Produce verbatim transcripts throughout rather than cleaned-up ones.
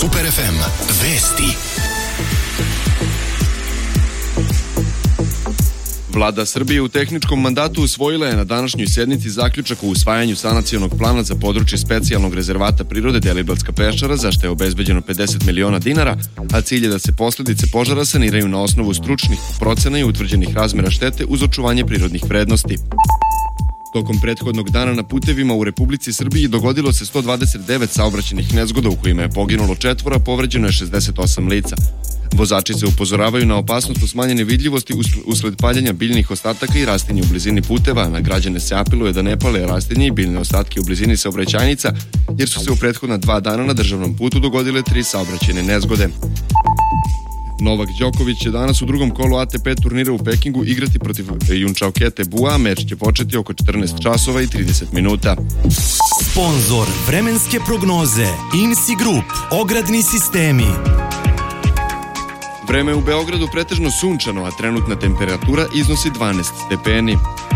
Super ef em vesti. Vlada Srbije u tehničkom mandatu usvojila je na današnjoj sjednici zaključak o usvajanju sanacionog plana za područje specijalnog rezervata prirode Deliblatska peščara, za što je obezbeđeno pedeset miliona dinara, a cilj je da se posledice požara saniraju na osnovu stručnih procena i utvrđenih razmera štete uz očuvanje prirodnih vrednosti. Tokom prethodnog dana na putevima u Republici Srbiji dogodilo se sto dvadeset devet saobraćajnih nezgoda u kojima je poginulo četvora, povređeno je šezdeset osam lica. Vozači se upozoravaju na opasnost smanjene vidljivosti usled paljenja biljnih ostataka i rastinja u blizini puteva. Na građane se apeluje da ne pale rastinje i biljne ostatke u blizini saobraćajnica, jer su se u prethodna dva dana na državnom putu dogodile tri saobraćajne nezgode. Novak Đoković će danas u drugom kolu A T P turnira u Pekingu igrati protiv Junčaokete Bua. Meč će početi oko četrnaest časova i trideset minuta. Sponzor vremenske prognoze INSI Group, ogradni sistemi. Vreme u Beogradu pretežno sunčano, a trenutna temperatura iznosi dvanaest stepeni.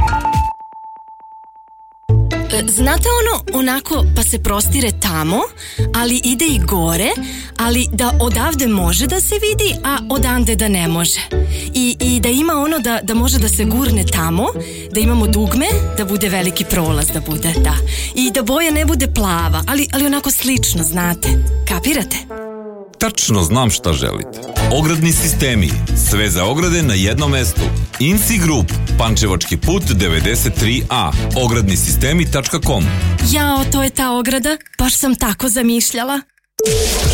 Znate ono, onako pa se prostire tamo, ali ide i gore, ali da odavde može da se vidi, a odande da ne može. I, i da ima ono da, da može da se gurne tamo, da imamo dugme, da bude veliki prolaz, da bude, da. I da boja ne bude plava, ali, ali onako slično, znate. Kapirate? Tačno znam šta želite. Ogradni sistemi. Sve za ograde na jednom mestu. INSI Group. Pančevački put devedeset tri A. ogradni sistemi tačka com. Jao, to je ta ograda. Baš sam tako zamišljala.